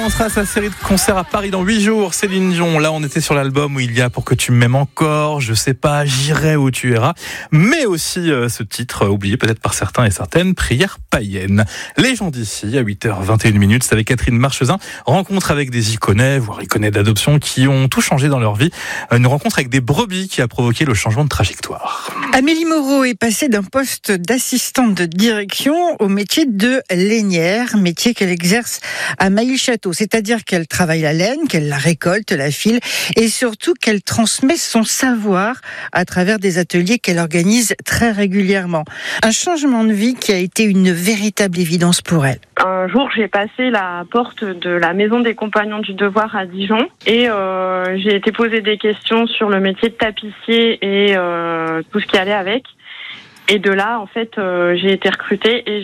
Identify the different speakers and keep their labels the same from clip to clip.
Speaker 1: commencera sa série de concerts à Paris dans 8 jours. Céline Dion, là on était sur l'album où il y a Pour que tu m'aimes encore, Je sais pas, J'irai où tu iras, mais aussi ce titre, oublié peut-être par certains et certaines, Prière païenne. Les gens d'ici, à 8h21, c'est avec Catherine Marchesin, rencontre avec des iconais, voire iconais d'adoption qui ont tout changé dans leur vie. Une rencontre avec des brebis qui a provoqué le changement de trajectoire.
Speaker 2: Amélie Moreau est passée d'un poste d'assistante de direction au métier de lainière, métier qu'elle exerce à Mailly-Château, c'est-à-dire qu'elle travaille la laine, qu'elle la récolte, la file et surtout qu'elle transmet son savoir à travers des ateliers qu'elle organise très régulièrement. Un changement de vie qui a été une véritable évidence pour elle.
Speaker 3: Un jour, j'ai passé la porte de la maison des compagnons du devoir à Dijon et j'ai été poser des questions sur le métier de tapissier et tout ce qui allait avec. Et de là, en fait, j'ai été recrutée et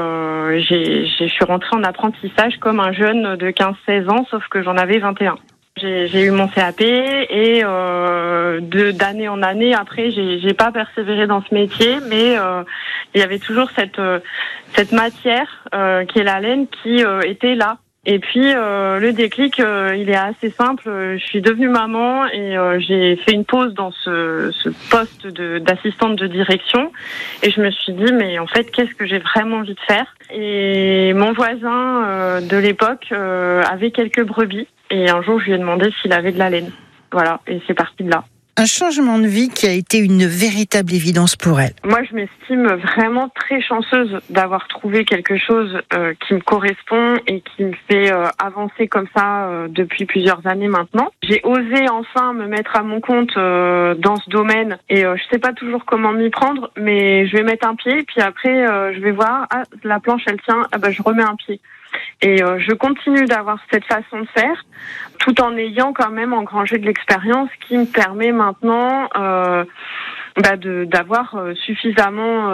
Speaker 3: je suis rentrée en apprentissage comme un jeune de 15-16 ans, sauf que j'en avais 21. J'ai eu mon CAP et d'année en année, après, j'ai pas persévéré dans ce métier, mais il y avait toujours cette matière qui est la laine qui était là. Et puis le déclic, il est assez simple. Je suis devenue maman et j'ai fait une pause dans ce poste d'assistante de direction. Et je me suis dit, mais en fait, qu'est-ce que j'ai vraiment envie de faire ? Et mon voisin de l'époque avait quelques brebis. Et un jour, je lui ai demandé s'il avait de la laine. Voilà, et c'est parti de là.
Speaker 2: Un changement de vie qui a été une véritable évidence pour elle.
Speaker 3: Moi, je m'estime vraiment très chanceuse d'avoir trouvé quelque chose qui me correspond et qui me fait avancer comme ça depuis plusieurs années maintenant. J'ai osé enfin me mettre à mon compte dans ce domaine et je sais pas toujours comment m'y prendre, mais je vais mettre un pied, puis après je vais voir, la planche elle tient, je remets un pied. Et je continue d'avoir cette façon de faire, tout en ayant quand même engrangé de l'expérience qui me permet maintenant d'avoir suffisamment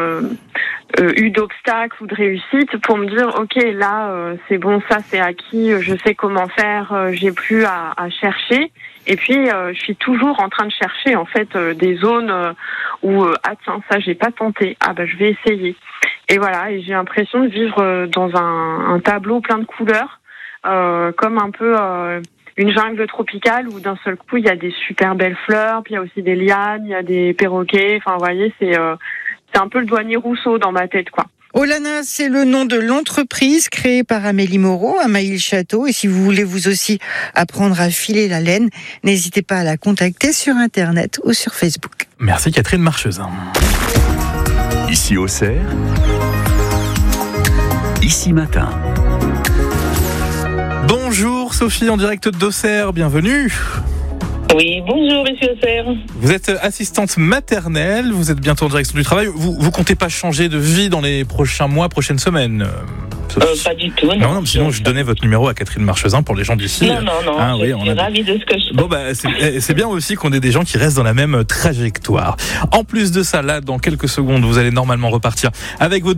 Speaker 3: eu d'obstacles ou de réussites pour me dire ok là c'est bon, ça c'est acquis, je sais comment faire, j'ai plus à chercher. Et puis je suis toujours en train de chercher en fait des zones où tiens ça j'ai pas tenté, je vais essayer. Et voilà, et j'ai l'impression de vivre dans un tableau plein de couleurs, comme un peu une jungle tropicale où d'un seul coup il y a des super belles fleurs, puis il y a aussi des lianes, il y a des perroquets. Enfin, vous voyez, c'est un peu le douanier Rousseau dans ma tête, quoi.
Speaker 2: Olana, c'est le nom de l'entreprise créée par Amélie Moreau à Mailly-Château. Et si vous voulez vous aussi apprendre à filer la laine, n'hésitez pas à la contacter sur Internet ou sur Facebook.
Speaker 1: Merci Catherine Marchesin.
Speaker 4: Ici Auxerre, Ici Matin.
Speaker 1: Bonjour Sophie, en direct d'Auxerre, bienvenue.
Speaker 5: Oui, bonjour Monsieur Auxerre.
Speaker 1: Vous êtes assistante maternelle, vous êtes bientôt en direction du travail. Vous comptez pas changer de vie dans les prochains mois, prochaines semaines
Speaker 5: Pas du tout.
Speaker 1: Non, sinon je donnais votre numéro à Catherine Marchesin pour les gens d'ici.
Speaker 5: Non, je suis ravie de ce que je fais.
Speaker 1: C'est bien aussi qu'on ait des gens qui restent dans la même trajectoire. En plus de ça, là, dans quelques secondes, vous allez normalement repartir avec votre